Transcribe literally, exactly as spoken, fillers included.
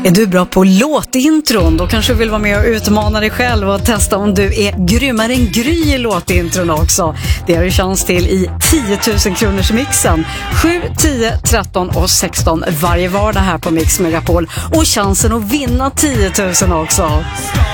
Är du bra på låtintron? Då kanske du vill vara med och utmana dig själv och testa om du är grymmare än Gry i låtintron också. Det har du chans till i tio tusen kronors mixen. sju, tio, tretton och sexton varje vardag här på Mix Megapol. Och chansen att vinna tio tusen också.